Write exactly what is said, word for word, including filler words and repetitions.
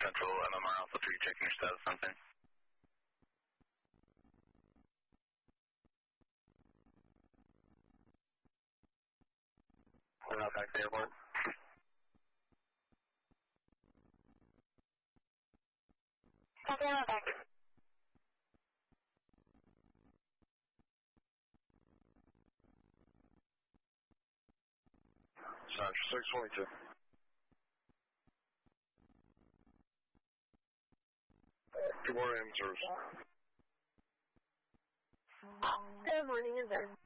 Central, M M R Alpha three, checking your status, something. We're not back to the airport. Copy, I'm back. Central six twenty-two. Good morning, service. Good morning, is there?